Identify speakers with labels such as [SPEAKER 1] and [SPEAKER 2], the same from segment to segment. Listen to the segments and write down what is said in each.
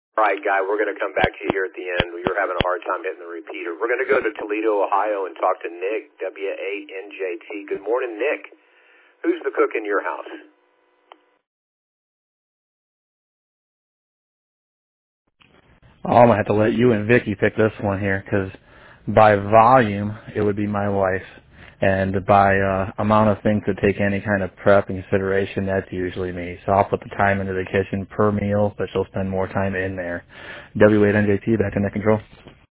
[SPEAKER 1] All right, Guy, we're going to come back to you here at the end. You're having a hard time hitting the repeater. We're going to go to Toledo, Ohio, and talk to Nick, W8NJT. Good morning, Nick. Who's the cook in your house?
[SPEAKER 2] Oh, I'm going to have to let you and Vicky pick this one here, because by volume, it would be my wife. And by amount of things that take any kind of prep and consideration, that's usually me. So I'll put the time into the kitchen per meal, but she'll spend more time in there. W8NJT, back in the control.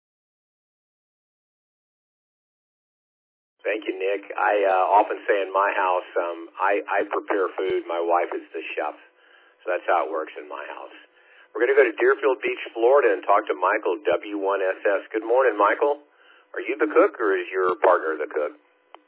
[SPEAKER 1] Thank you, Nick. I often say in my house, I prepare food. My wife is the chef. So that's how it works in my house. We're going to go to Deerfield Beach, Florida, and talk to Michael, W1SS. Good morning, Michael. Are you the cook, or is your partner the cook?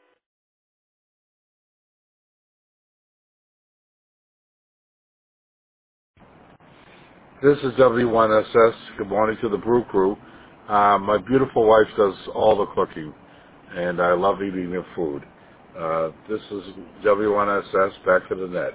[SPEAKER 3] This is W1SS. Good morning to the Brew Crew. My beautiful wife does all the cooking, and I love eating her food. This is W1SS, back to the net.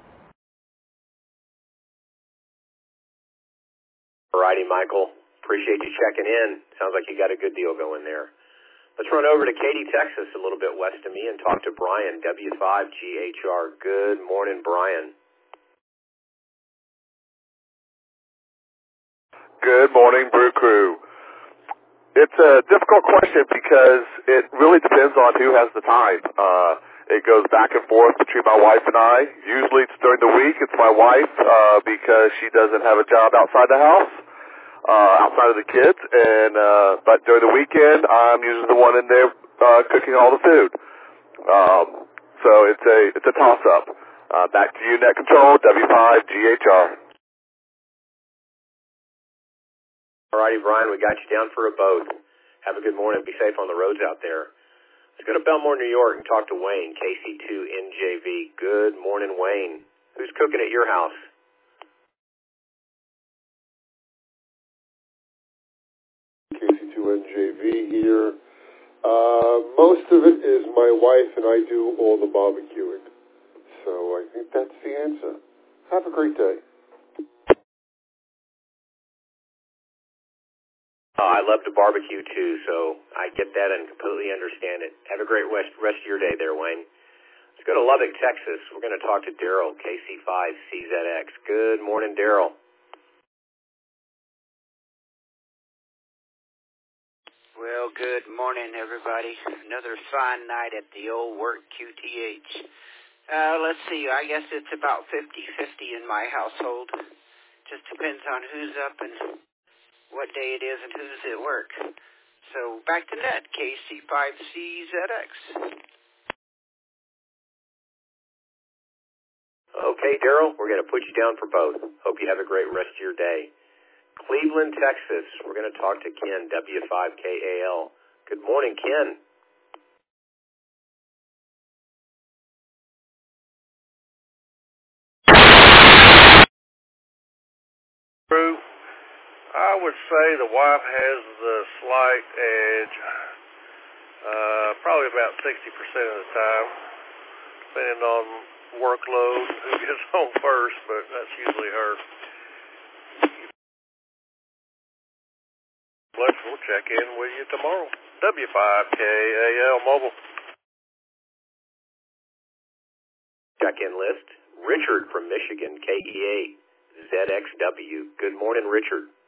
[SPEAKER 1] All righty, Michael. Appreciate you checking in. Sounds like you got a good deal going there. Let's run over to Katy, Texas, a little bit west of me, and talk to Brian, W5GHR. Good morning, Brian.
[SPEAKER 4] Good morning, Brew Crew. It's a difficult question because it really depends on who has the time. It goes back and forth between my wife and I. Usually it's during the week. It's my wife because she doesn't have a job outside the house, outside of the kids. But during the weekend, I'm usually the one in there cooking all the food. So it's a toss-up. Back to you, Net Control, W5GHR.
[SPEAKER 1] All righty, Brian, we got you down for a both. Have a good morning. Be safe on the roads out there. Let's go to Belmore, New York, and talk to Wayne, KC2NJV. Good morning, Wayne. Who's cooking at your house?
[SPEAKER 5] KC2NJV here. Most of it is my wife, and I do all the barbecuing. So I think that's the answer. Have a great day.
[SPEAKER 1] I love to barbecue, too, so I get that and completely understand it. Have a great rest of your day there, Wayne. Let's go to Lubbock, Texas. We're going to talk to Daryl, KC5CZX. Good morning, Daryl.
[SPEAKER 6] Well, good morning, everybody. Another fine night at the old work QTH. Let's see, I guess it's about 50-50 in my household. Just depends on who's up and what day it is and who's at work. So back to net, KC5CZX.
[SPEAKER 1] Okay, Daryl, we're going to put you down for both. Hope you have a great rest of your day. Cleveland, Texas, we're going to talk to Ken, W5KAL. Good morning, Ken.
[SPEAKER 7] Crew, I would say the wife has the slight edge, probably about 60% of the time, depending on workload, who gets home first, but that's usually her. We'll check in with you tomorrow. W5KAL Mobile.
[SPEAKER 1] Check-in list. Richard from Michigan, KEA ZXW. Good morning, Richard.